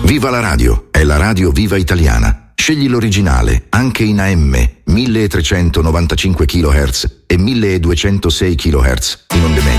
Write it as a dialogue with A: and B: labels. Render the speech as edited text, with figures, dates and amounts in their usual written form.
A: Viva la radio, è la radio viva italiana. Scegli l'originale, anche in AM, 1395 kHz e 1206 kHz in onde medie.